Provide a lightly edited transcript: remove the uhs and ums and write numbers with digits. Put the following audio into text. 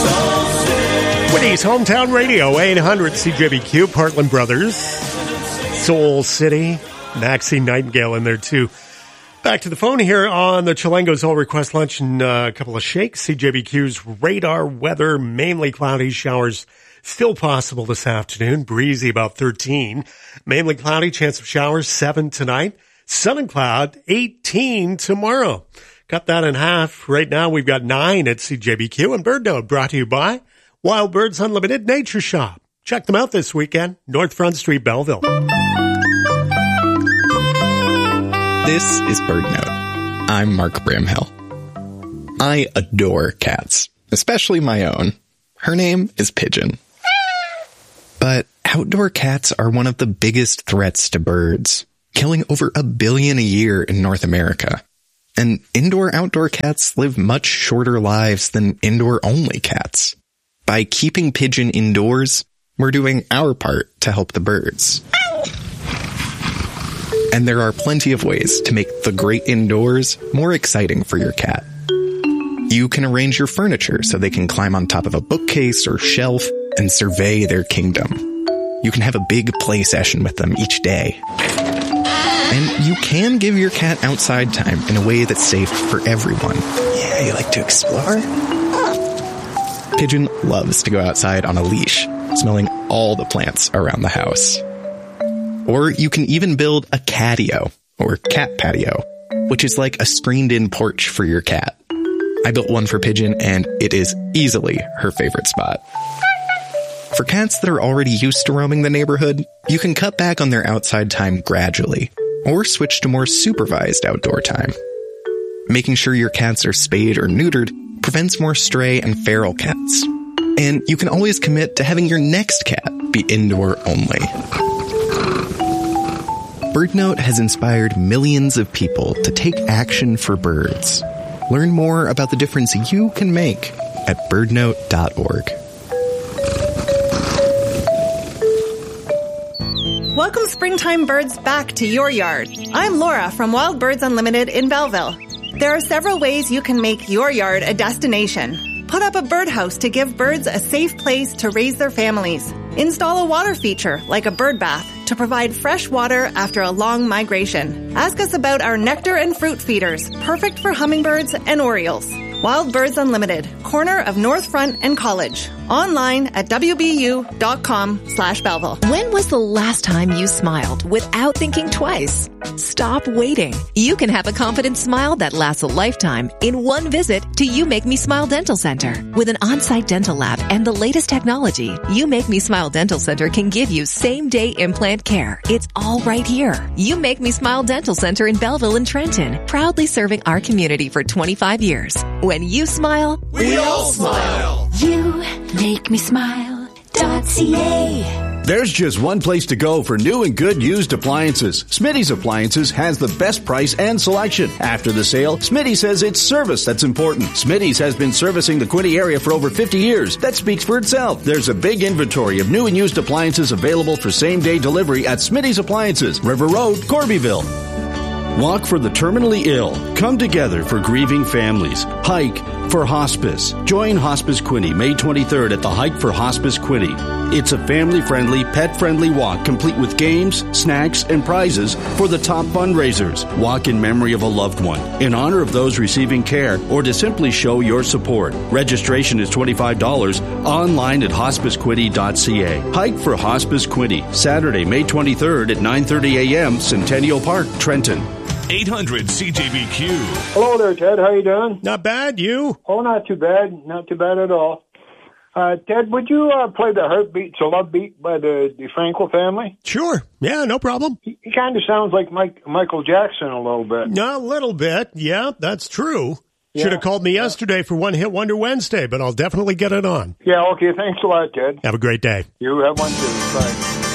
Woody's Hometown Radio, 800 CJBQ, Portland Brothers, Soul City, Maxine Nightingale in there too. Back to the phone here on the Chilango's All Request Lunch and a couple of shakes. CJBQ's radar weather, mainly cloudy, showers still possible this afternoon. Breezy about 13. Mainly cloudy, chance of showers 7 tonight. Sun and cloud 18 tomorrow. Cut that in half. Right now we've got 9 at CJBQ. And Bird Note brought to you by Wild Birds Unlimited Nature Shop. Check them out this weekend. North Front Street, Belleville. This is Bird Note. I'm Mark Bramhill. I adore cats, especially my own. Her name is Pigeon. But outdoor cats are one of the biggest threats to birds, killing over 1 billion a year in North America. And indoor-outdoor cats live much shorter lives than indoor-only cats. By keeping Pigeon indoors, we're doing our part to help the birds. And there are plenty of ways to make the great indoors more exciting for your cat. You can arrange your furniture so they can climb on top of a bookcase or shelf and survey their kingdom. You can have a big play session with them each day. And you can give your cat outside time in a way that's safe for everyone. Yeah, you like to explore? Pigeon loves to go outside on a leash, smelling all the plants around the house. Or you can even build a catio, or cat patio, which is like a screened-in porch for your cat. I built one for Pigeon, and it is easily her favorite spot. For cats that are already used to roaming the neighborhood, you can cut back on their outside time gradually, or switch to more supervised outdoor time. Making sure your cats are spayed or neutered prevents more stray and feral cats. And you can always commit to having your next cat be indoor only. BirdNote has inspired millions of people to take action for birds. Learn more about the difference you can make at birdnote.org. Welcome springtime birds back to your yard. I'm Laura from Wild Birds Unlimited in Belleville. There are several ways you can make your yard a destination. Put up a birdhouse to give birds a safe place to raise their families. Install a water feature like a bird bath to provide fresh water after a long migration. Ask us about our nectar and fruit feeders, perfect for hummingbirds and orioles. Wild Birds Unlimited, corner of North Front and College. Online at wbu.com/Belleville. When was the last time you smiled without thinking twice? Stop waiting. You can have a confident smile that lasts a lifetime in one visit to You Make Me Smile Dental Center. With an on-site dental lab and the latest technology, You Make Me Smile Dental Center can give you same-day implant care. It's all right here. You Make Me Smile Dental Center in Belleville and Trenton, proudly serving our community for 25 years. When you smile, we all smile. You make me smile.ca. There's just one place to go for new and good used appliances. Smitty's Appliances has the best price and selection. After the sale, Smitty says it's service that's important. Smitty's has been servicing the Quinte area for over 50 years. That speaks for itself. There's a big inventory of new and used appliances available for same-day delivery at Smitty's Appliances, River Road, Corbyville. Walk for the terminally ill. Come together for grieving families. Hike for hospice. Join Hospice Quinte May 23rd at the Hike for Hospice Quinte. It's a family-friendly, pet-friendly walk complete with games, snacks, and prizes for the top fundraisers. Walk in memory of a loved one, in honor of those receiving care, or to simply show your support. Registration is $25 online at hospicequinte.ca. Hike for Hospice Quinte, Saturday, May 23rd at 9:30 a.m., Centennial Park, Trenton. 800 CJBQ. Hello there, Ted. How you doing? Not bad, you? Oh, not too bad. Not too bad at all. Ted, would you play the Heartbeat's a Love Beat by the DeFranco family? Sure. Yeah, no problem. He kind of sounds like Michael Jackson a little bit. A little bit. Yeah, that's true. Yeah. Should have called me yesterday for One Hit Wonder Wednesday, but I'll definitely get it on. Yeah, okay. Thanks a lot, Ted. Have a great day. You have one too. Bye.